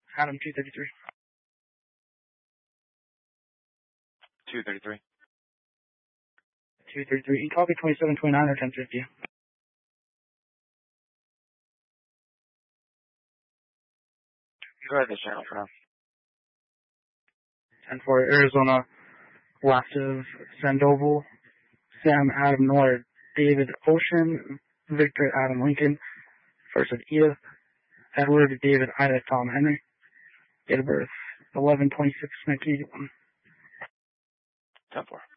Adam 233. 233. 233. You copy 2729 or 1050. Go ahead, this channel for now. 10-4, Arizona, last of Sandoval, Sam Adam Noah, David Ocean, Victor Adam Lincoln, first of Edith, Edward David Ida Tom Henry, date of birth 11/26/1981. 10-4.